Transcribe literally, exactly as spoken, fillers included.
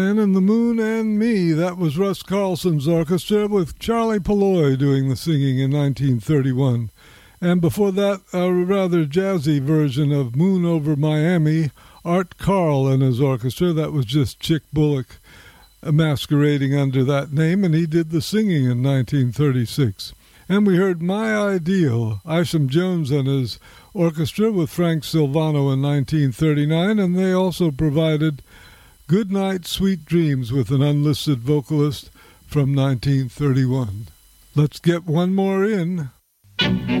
And in The Moon and Me, that was Russ Carlson's orchestra with Charlie Polloy doing the singing in nineteen thirty-one. And before that, a rather jazzy version of Moon Over Miami, Art Carl and his orchestra. That was just Chick Bullock masquerading under that name, and he did the singing in nineteen thirty-six. And we heard My Ideal, Isham Jones and his orchestra with Frank Silvano in nineteen thirty-nine, and they also provided Good Night, Sweet Dreams with an unlisted vocalist from nineteen thirty-one. Let's get one more in.